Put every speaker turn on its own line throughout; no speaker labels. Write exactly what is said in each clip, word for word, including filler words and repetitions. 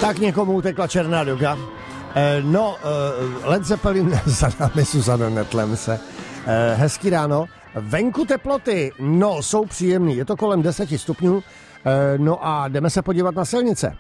Tak někomu utekla černá doga. Eh, no, eh, Led Zeppelin za námi Zuzano Netlem se. Eh, hezký ráno. Venku teploty, no, jsou příjemný. Je to kolem deset stupňů. Eh, no a jdeme se podívat na silnice.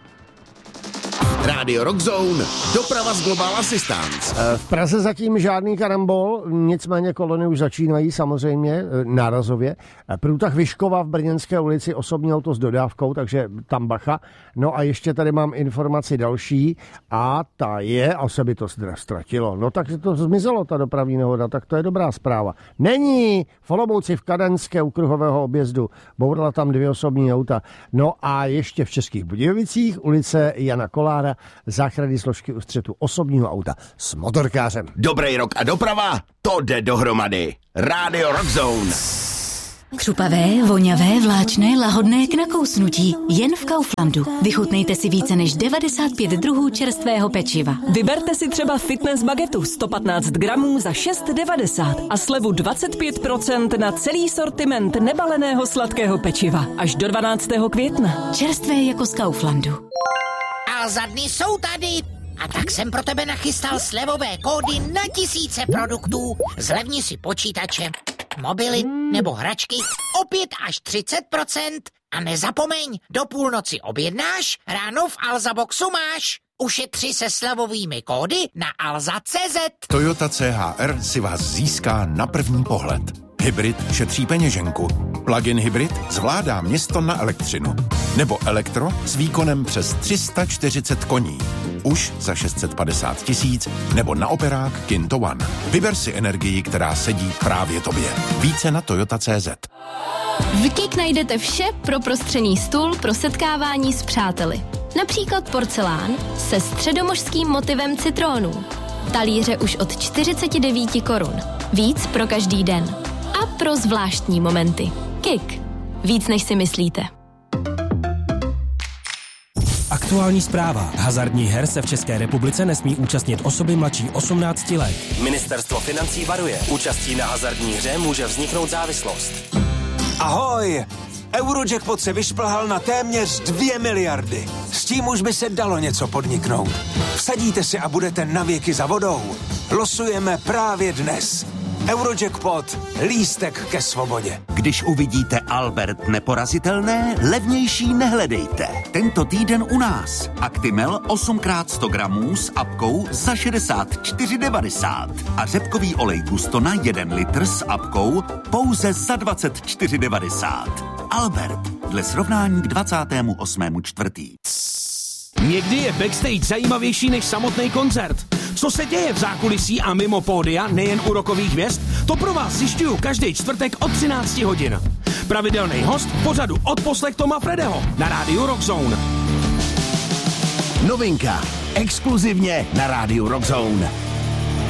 Rádio Rockzone, doprava z Global Assistance.
V Praze zatím žádný karambol, nicméně kolony už začínají samozřejmě nárazově. Průtah Vyškova v Brněnské ulici, osobní auto s dodávkou, takže tam bacha. No a ještě tady mám informaci další a ta je, a se by to ztratilo. No tak to zmizelo, ta dopravní nehoda, tak to je dobrá zpráva. Není v Olomouci v Kadenské u kruhového objezdu, bourala tam dvě osobní auta. No a ještě v Českých Budějovicích ulice Jana Kolára, záchranné složky u střetu osobního auta s motorkářem.
Dobrý rok a doprava, to jde dohromady. Rádio Rockzone.
Křupavé, voňavé, vláčné, lahodné k nakousnutí. Jen v Kauflandu. Vychutnejte si více než devadesát pět druhů čerstvého pečiva.
Vyberte si třeba fitness bagetu sto patnáct gramů za šest devadesát a slevu dvacet pět procent na celý sortiment nebaleného sladkého pečiva. Až do dvanáctého května.
Čerstvé jako z Kauflandu.
A za dny jsou tady. A tak jsem pro tebe nachystal slevové kódy na tisíce produktů. Zlevni si počítače, mobily nebo hračky o pět až třicet procent. A nezapomeň, do půlnoci objednáš, ráno v Alza Boxu máš. Ušetři se slevovými kódy na alza tečka cé zet.
Toyota C H R si vás získá na první pohled. Hybrid šetří peněženku. Plug-in hybrid zvládá město na elektřinu. Nebo elektro s výkonem přes tři sta čtyřicet koní. Už za šest set padesát tisíc nebo na operák Kinto One. Vyber si energii, která sedí právě tobě. Více na toyota tečka cé zet.
V Kik najdete vše pro prostřený stůl pro setkávání s přáteli. Například porcelán se středomořským motivem citrónů. Talíře už od čtyřicet devět korun. Víc pro každý den. A pro zvláštní momenty. Kik. Víc než si myslíte.
Aktuální zpráva. Hazardních her se v České republice nesmí účastnit osoby mladší osmnácti let.
Ministerstvo financí varuje. Účastí na hazardní hře může vzniknout závislost.
Ahoj! Eurojackpot se vyšplhal na téměř dvě miliardy. S tím už by se dalo něco podniknout. Vsadíte si a budete navěky za vodou. Losujeme právě dnes. Eurojackpot. Lístek ke svobodě.
Když uvidíte Albert neporazitelné, levnější nehledejte. Tento týden u nás. Actimel osm krát sto gramů s apkou za šedesát čtyři devadesát. A řepkový olej Gustona jeden litr s apkou pouze za dvacet čtyři devadesát. Albert. Dle srovnání k dvacátému osmému čtvrtý.
Někdy je backstage zajímavější než samotný koncert. Co se děje v zákulisí a mimo pódia, nejen u rockových hvězd, to pro vás zjišťuju každý čtvrtek od třinácti hodin. Pravidelný host pořadu Odposlech Toma Fredeho na rádiu Rockzone.
Novinka. Exkluzivně na rádiu Rockzone.